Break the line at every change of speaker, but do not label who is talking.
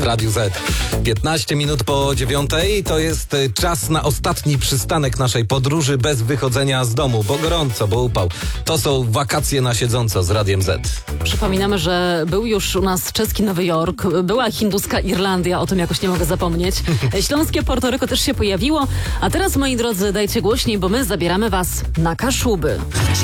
w Radiu Z. 15 minut po 9:00 to jest czas na ostatni przystanek naszej podróży bez wychodzenia z domu, bo gorąco, bo upał. To są wakacje na siedząco z Radiem Z.
Przypominamy, że był już u nas czeski Nowy Jork, była hinduska Irlandia, o tym jakoś nie mogę zapomnieć. Śląskie Portoryko też się pojawiło, a teraz, moi drodzy, dajcie głośniej, bo my zabieramy was na Kaszuby.